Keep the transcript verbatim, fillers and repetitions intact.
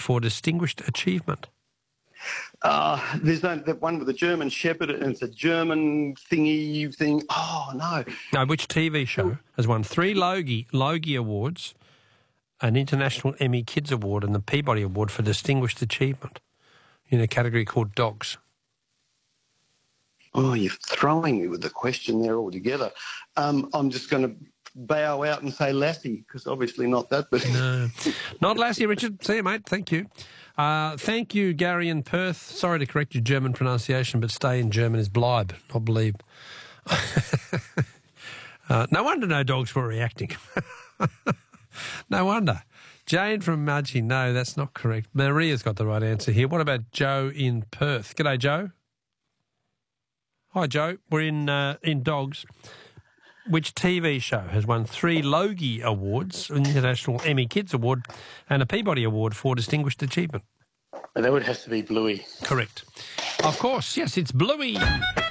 for distinguished achievement? Uh, there's no, that one with the German Shepherd, and it's a German thingy thing. Oh, no. No, which T V show has won three Logie, Logie Awards, an International Emmy Kids Award and the Peabody Award for distinguished achievement in a category called Dogs? Oh, you're throwing me with the question there altogether. Um, I'm just going to bow out and say Lassie, because obviously not that. But No, not Lassie, Richard. See you, mate. Thank you. Uh, thank you, Gary in Perth. Sorry to correct your German pronunciation, but stay in German is Bleib, not Believe. uh, no wonder no dogs were reacting. No wonder. Jane from Mudgee, no, that's not correct. Maria's got the right answer here. What about Joe in Perth? G'day, Joe. Hi, Joe. We're in uh, in Dogs. Which T V show has won three Logie Awards, an International Emmy Kids Award and a Peabody Award for distinguished achievement? that would have to be Bluey. Correct. Of course, yes, it's Bluey.